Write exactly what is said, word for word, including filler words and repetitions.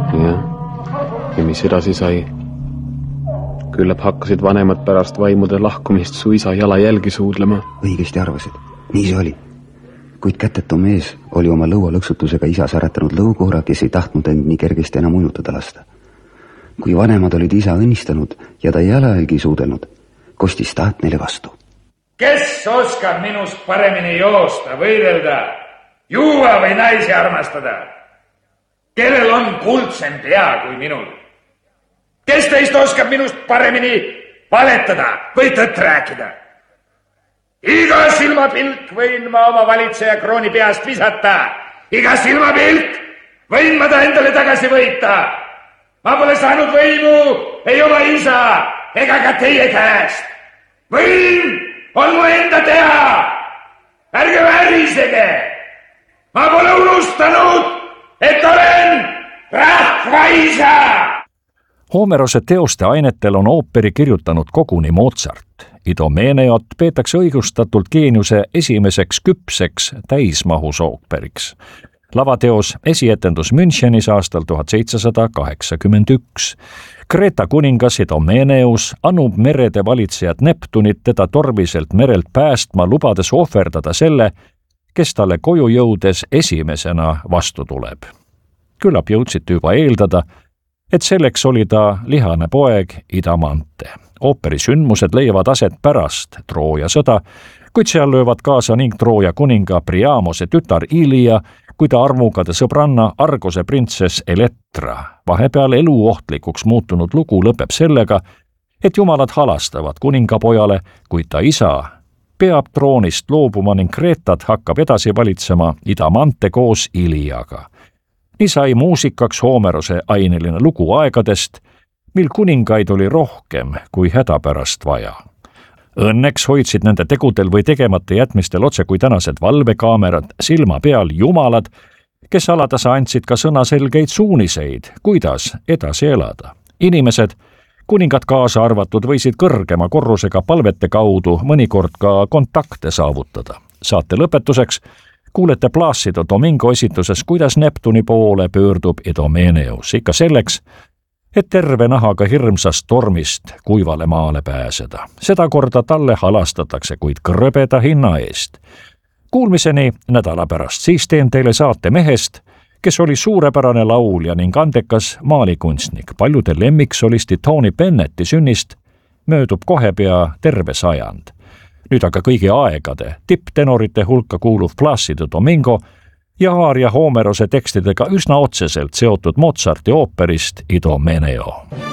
jah, ja mis edasi sai? Küllap hakkasid vanemad pärast vaimude lahkumist su isa jalajälgi suudlema. Õigesti arvasid, nii see oli. Kuid kätetu mees oli oma lõualõksutusega isas äratanud lõukohra, kes ei tahtnud end nii kergesti enam ujutada lasta. Kui vanemad olid isa õnnistanud ja ta jalajälgi suudelnud, kostis taht neile vastu. Kes oskab minust paremini joosta, võidelda, juua või naisi armastada? Kellel on kuldsem pea kui minul? Kes teist oskab minust paremini valetada või tõtt rääkida? Iga silmapilk võin ma oma valitseja krooni peast visata. Iga silmapilk võin ma ta endale tagasi võita. Ma pole saanud võimu ei oma isa ega ka teie käest. Võim on mu enda teha. Ärge värisege. Ma pole unustanud, et olen rahvaisa. Homerose teoste ainetel on ooperi kirjutanud koguni Mozart. Idomeneot peetakse õigustatult geeniuse esimeseks küpseks täismahus ooperiks. Lavateos esietendus Münchenis aastal tuhat seitsesada kaheksakümmend üks. Kreeta kuningas Idomeneus annub merede valitsejad Neptunit teda tormiselt merelt päästma, lubades ohverdada selle, kes talle koju jõudes esimesena vastu tuleb. Küllap jõudsite juba eeldada, et selleks oli ta lihane poeg Idamante. Ooperi sündmused leiavad aset pärast Trooja sõda, kuid seal löövad kaasa ning Trooja kuninga Priamose tütar Ilia, kui ta armukade sõbranna Argose printsess Elettra. Vahepeal eluohtlikuks muutunud lugu lõpeb sellega, et jumalad halastavad kuningapojale, kuid ta isa peab troonist loobuma ning Kreetat hakkab edasi valitsema Idamante koos Iliaga. Nii sai muusikaks Homerose aineline lugu aegadest, mil kuningaid oli rohkem kui hädapärast vaja. Õnneks hoidsid nende tegudel või tegemata jätmistel otse kui tänased valvekaamerad silma peal jumalad, kes alatasa andsid ka sõnaselgeid suuniseid, kuidas edasi elada. Inimesed, kuningad kaasa arvatud, võisid kõrgema korrusega palvete kaudu mõnikord ka kontakte saavutada. Saate lõpetuseks kuulete Placido Domingo esituses, kuidas Neptuni poole pöördub Idomeneus, ikka selleks, et terve nahaga hirmsast tormist kuivale maale pääseda. Seda korda talle halastatakse, kuid krõbeda hinna eest. Kuulmiseni nädala pärast, siis teen teile saate mehest, kes oli suurepärane laulja ning andekas maalikunstnik. Paljude lemmiksolisti Tony Bennetti sünnist möödub kohe pea terve sajand. Nüüd aga kõigi aegade tipptenorite hulka kuuluv Placido Domingo ja aaria Homerose tekstidega üsna otseselt seotud Mozarti ooperist Idomeneo.